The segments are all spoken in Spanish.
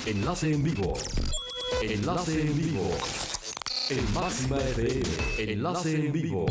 Enlace en vivo. Enlace en vivo. En Máxima FM. Enlace en vivo.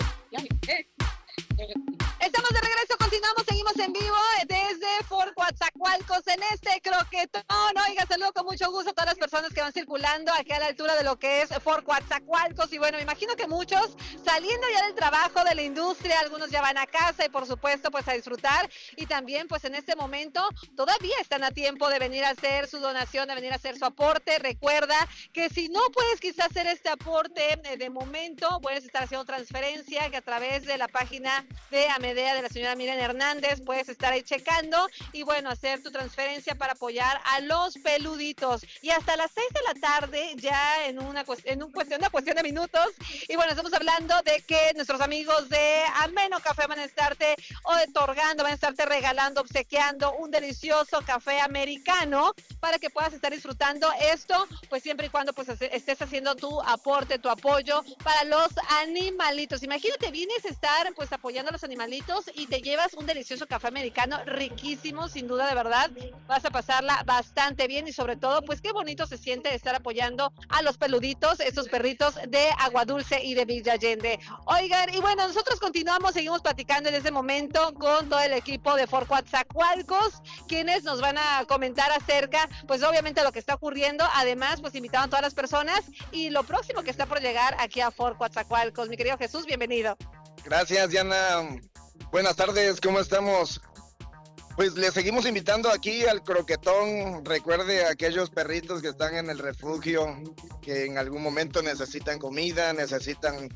Estamos de regreso, continuamos, seguimos en vivo desde Fort Coatzacoalcos en este croquetón. Oiga, saludo con mucho gusto a todas las personas que van circulando aquí a la altura de lo que es Fort Coatzacoalcos. Y bueno, me imagino que muchos saliendo ya del trabajo, de la industria, algunos ya van a casa y por supuesto pues a disfrutar. Y también pues en este momento todavía están a tiempo de venir a hacer su donación, de venir a hacer su aporte. Recuerda que si no puedes quizás hacer este aporte de momento, puedes estar haciendo transferencia que a través de la página de Amedea de la señora Miriam Hernández puedes estar ahí checando y bueno, hacer tu transferencia para apoyar a los peluditos. Y hasta las 6 de la tarde, ya en una cuestión de minutos, y bueno, estamos hablando de que nuestros amigos de Ameno Café van a estarte otorgando, van a estarte regalando, obsequiando un delicioso café americano para que puedas estar disfrutando esto, pues siempre y cuando pues estés haciendo tu aporte, tu apoyo para los animalitos. Imagínate, vienes a estar pues apoyando a los animalitos y te llevas un delicioso café americano riquísimo, sin duda, de verdad, vas a pasarla bastante bien y sobre todo, pues qué bonito se siente estar apoyando a los peluditos, esos perritos de Agua Dulce y de Villa Allende. Oigan, y bueno, nosotros continuamos, seguimos platicando en este momento con todo el equipo de Fort Coatzacoalcos, quienes nos van a comentar acerca, pues obviamente lo que está ocurriendo, además, pues invitaron a todas las personas y lo próximo que está por llegar aquí a Fort Coatzacoalcos. Mi querido Jesús, bienvenido. Gracias, Diana. Buenas tardes, ¿cómo estamos? Pues les seguimos invitando aquí al croquetón. Recuerde a aquellos perritos que están en el refugio, que en algún momento necesitan comida, necesitan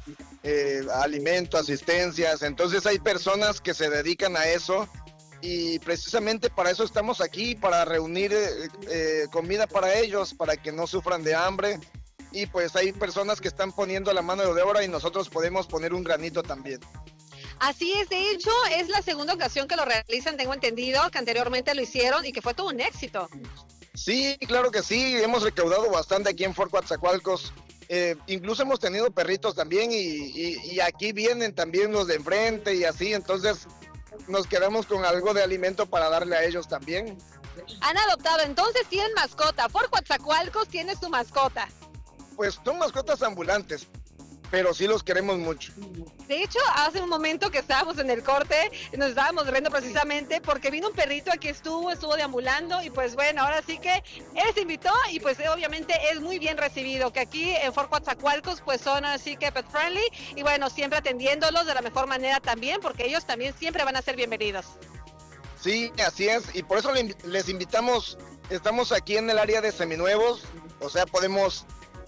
alimento, asistencias. Entonces hay personas que se dedican a eso y precisamente para eso estamos aquí, para reunir comida para ellos, para que no sufran de hambre. Y pues hay personas que están poniendo la mano de obra y nosotros podemos poner un granito también. Así es, de hecho, es la segunda ocasión que lo realizan, tengo entendido, que anteriormente lo hicieron y que fue todo un éxito. Sí, claro que sí, hemos recaudado bastante aquí en Fort Coatzacoalcos. Incluso hemos tenido perritos también y aquí vienen también los de enfrente y así, entonces nos quedamos con algo de alimento para darle a ellos también. Han adoptado, entonces tienen mascota. Fort Coatzacoalcos tienes tu mascota. Pues son mascotas ambulantes, pero sí los queremos mucho. De hecho, hace un momento que estábamos en el corte, nos estábamos riendo precisamente porque vino un perrito aquí, estuvo deambulando y pues bueno, ahora sí que él se invitó y pues obviamente es muy bien recibido, que aquí en Fort Coatzacoalcos pues son así que pet friendly y bueno, siempre atendiéndolos de la mejor manera también, porque ellos también siempre van a ser bienvenidos. Sí, así es, y por eso les invitamos, estamos aquí en el área de seminuevos, o sea, podemos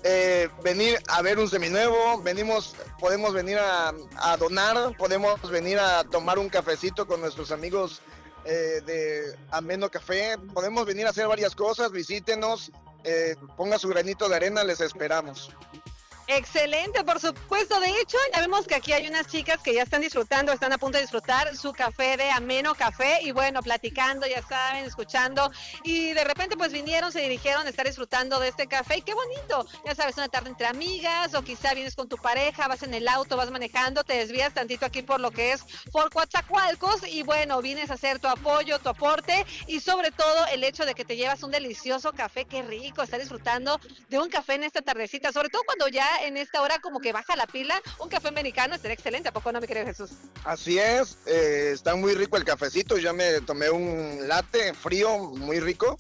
venir a ver un seminuevo, podemos venir a donar, podemos venir a tomar un cafecito con nuestros amigos de Ameno Café, podemos venir a hacer varias cosas, visítenos, ponga su granito de arena, les esperamos. Excelente, por supuesto. De hecho, ya vemos que aquí hay unas chicas que ya están disfrutando, están a punto de disfrutar su café de Ameno Café y bueno, platicando, ya saben, escuchando y de repente pues vinieron, se dirigieron a estar disfrutando de este café y qué bonito, ya sabes, una tarde entre amigas o quizá vienes con tu pareja, vas en el auto, vas manejando, te desvías tantito aquí por lo que es Fort Coatzacoalcos y bueno, vienes a hacer tu apoyo, tu aporte y sobre todo el hecho de que te llevas un delicioso café, qué rico, estar disfrutando de un café en esta tardecita, sobre todo cuando ya en esta hora como que baja la pila, un café americano estaría excelente, ¿a poco no, mi querido Jesús? Así es, está muy rico el cafecito, ya me tomé un latte frío, muy rico.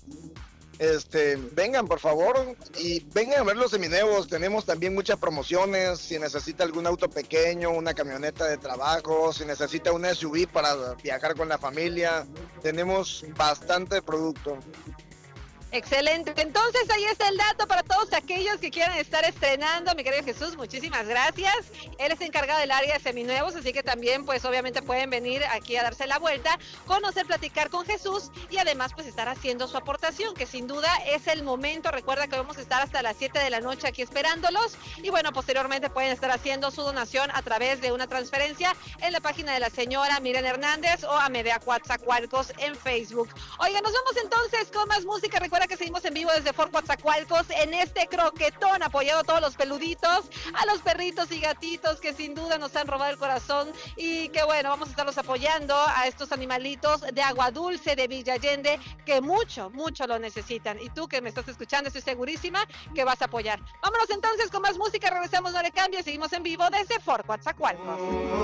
Vengan por favor y vengan a ver los seminuevos, tenemos también muchas promociones, si necesita algún auto pequeño, una camioneta de trabajo, si necesita una SUV para viajar con la familia, tenemos bastante producto. Excelente, entonces ahí está el dato para todos aquellos que quieran estar estrenando, mi querido Jesús, muchísimas gracias. Él es encargado del área de seminuevos, así que también pues obviamente pueden venir aquí a darse la vuelta, conocer, platicar con Jesús y además pues estar haciendo su aportación, que sin duda es el momento. Recuerda que vamos a estar hasta las 7 de la noche aquí esperándolos y bueno, posteriormente pueden estar haciendo su donación a través de una transferencia en la página de la señora Miriam Hernández o Amedea Coatzacoalcos en Facebook. Oigan, nos vamos entonces con más música. Recuerda recuerda que seguimos en vivo desde Fort Coatzacoalcos en este croquetón, apoyado a todos los peluditos, a los perritos y gatitos que sin duda nos han robado el corazón y que bueno, vamos a estarlos apoyando a estos animalitos de Agua Dulce, de Villa Allende, que mucho lo necesitan. Y tú que me estás escuchando, estoy segurísima que vas a apoyar. Vámonos entonces con más música, regresamos, no le cambies, seguimos en vivo desde Fort Coatzacoalcos.